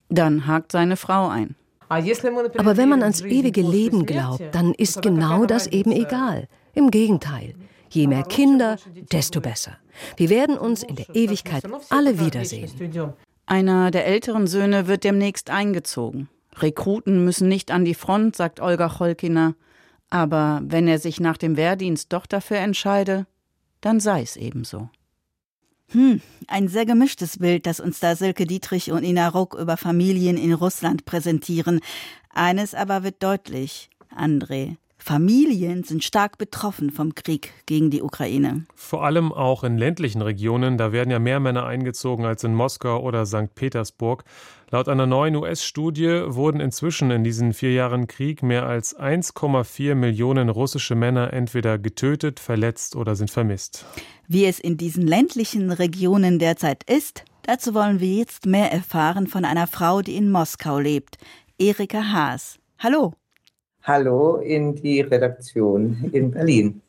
Dann hakt seine Frau ein. Aber wenn man ans ewige Leben glaubt, dann ist genau das eben egal. Im Gegenteil, je mehr Kinder, desto besser. Wir werden uns in der Ewigkeit alle wiedersehen. Einer der älteren Söhne wird demnächst eingezogen. Rekruten müssen nicht an die Front, sagt Olga Cholkina. Aber wenn er sich nach dem Wehrdienst doch dafür entscheide, dann sei es ebenso. Ein sehr gemischtes Bild, das uns da Silke Dietrich und Ina Ruck über Familien in Russland präsentieren. Eines aber wird deutlich, André. Familien sind stark betroffen vom Krieg gegen die Ukraine. Vor allem auch in ländlichen Regionen, da werden ja mehr Männer eingezogen als in Moskau oder St. Petersburg. Laut einer neuen US-Studie wurden inzwischen in diesen 4 Jahren Krieg mehr als 1,4 Millionen russische Männer entweder getötet, verletzt oder sind vermisst. Wie es in diesen ländlichen Regionen derzeit ist, dazu wollen wir jetzt mehr erfahren von einer Frau, die in Moskau lebt, Erika Haas. Hallo. Hallo in die Redaktion in Berlin.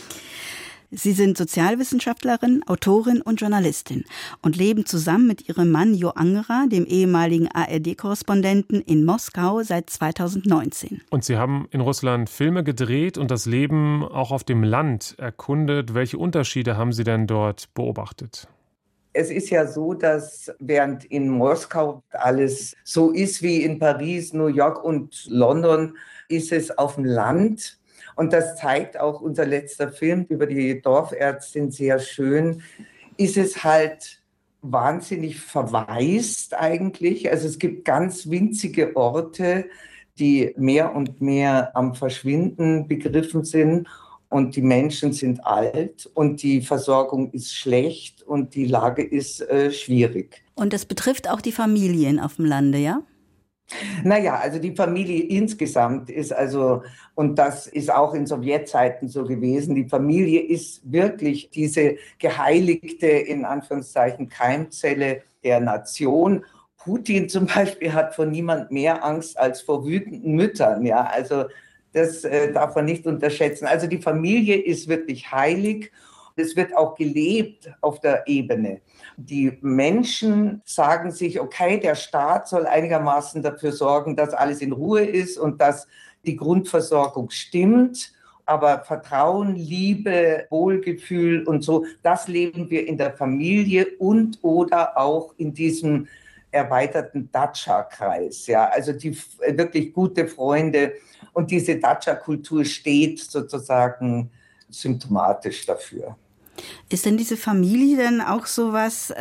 Sie sind Sozialwissenschaftlerin, Autorin und Journalistin und leben zusammen mit ihrem Mann Jo Angerer, dem ehemaligen ARD-Korrespondenten in Moskau, seit 2019. Und Sie haben in Russland Filme gedreht und das Leben auch auf dem Land erkundet. Welche Unterschiede haben Sie denn dort beobachtet? Es ist ja so, dass während in Moskau alles so ist wie in Paris, New York und London, ist es auf dem Land. Und das zeigt auch unser letzter Film über die Dorfärztin sehr schön. Ist es halt wahnsinnig verwaist eigentlich. Also es gibt ganz winzige Orte, die mehr und mehr am Verschwinden begriffen sind. Und die Menschen sind alt und die Versorgung ist schlecht und die Lage ist schwierig. Und das betrifft auch die Familien auf dem Lande, ja? Naja, also die Familie insgesamt ist also, und das ist auch in Sowjetzeiten so gewesen, die Familie ist wirklich diese geheiligte, in Anführungszeichen, Keimzelle der Nation. Putin zum Beispiel hat vor niemand mehr Angst als vor wütenden Müttern, ja, also das darf man nicht unterschätzen. Also die Familie ist wirklich heilig. Es wird auch gelebt auf der Ebene. Die Menschen sagen sich, okay, der Staat soll einigermaßen dafür sorgen, dass alles in Ruhe ist und dass die Grundversorgung stimmt. Aber Vertrauen, Liebe, Wohlgefühl und so, das leben wir in der Familie und oder auch in diesem erweiterten Datscha-Kreis. Ja, also die wirklich gute Freunde. Und diese Datscha-Kultur steht sozusagen symptomatisch dafür. Ist denn diese Familie denn auch sowas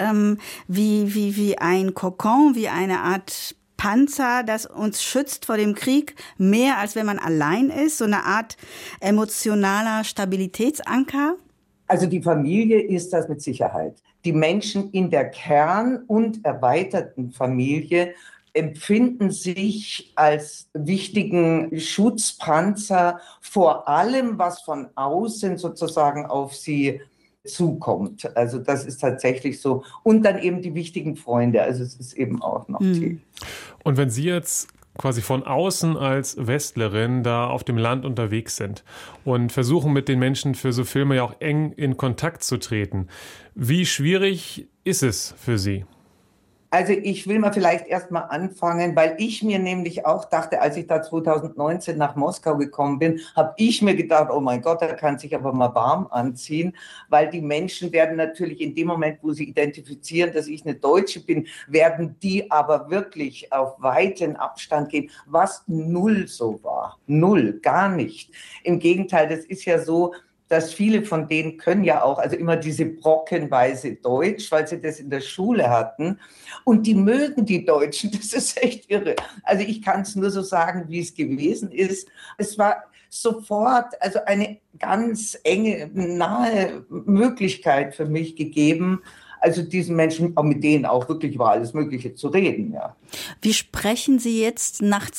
wie ein Kokon, wie eine Art Panzer, das uns schützt vor dem Krieg, mehr als wenn man allein ist, so eine Art emotionaler Stabilitätsanker? Also die Familie ist das mit Sicherheit. Die Menschen in der Kern- und erweiterten Familie empfinden sich als wichtigen Schutzpanzer vor allem, was von außen sozusagen auf sie zukommt. Also das ist tatsächlich so. Und dann eben die wichtigen Freunde. Also es ist eben auch noch die. Und wenn Sie jetzt quasi von außen als Westlerin da auf dem Land unterwegs sind und versuchen mit den Menschen für so Filme ja auch eng in Kontakt zu treten, wie schwierig ist es für Sie? Also ich will mal vielleicht erst mal anfangen, weil ich mir nämlich auch dachte, als ich da 2019 nach Moskau gekommen bin, habe ich mir gedacht, oh mein Gott, da kann sich aber mal warm anziehen, weil die Menschen werden natürlich in dem Moment, wo sie identifizieren, dass ich eine Deutsche bin, werden die aber wirklich auf weiten Abstand gehen, was null so war. Null, gar nicht. Im Gegenteil, das ist ja so, dass viele von denen können ja auch, also immer diese brockenweise Deutsch, weil sie das in der Schule hatten. Und die mögen die Deutschen, das ist echt irre. Also ich kann es nur so sagen, wie es gewesen ist. Es war sofort also eine ganz enge, nahe Möglichkeit für mich gegeben, also diesen Menschen, auch mit denen auch wirklich über alles Mögliche zu reden, ja. Wie sprechen Sie jetzt nach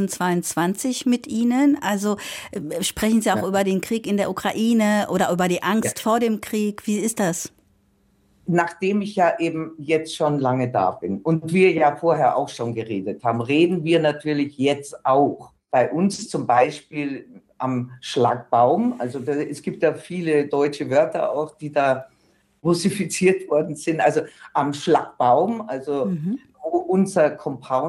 2022 mit ihnen? Also sprechen Sie auch über den Krieg in der Ukraine oder über die Angst vor dem Krieg? Wie ist das? Nachdem ich ja eben jetzt schon lange da bin und wir ja vorher auch schon geredet haben, reden wir natürlich jetzt auch. Bei uns zum Beispiel am Schlagbaum, also es gibt ja viele deutsche Wörter auch, die da russifiziert worden sind, also am Schlagbaum, also wo unser Compound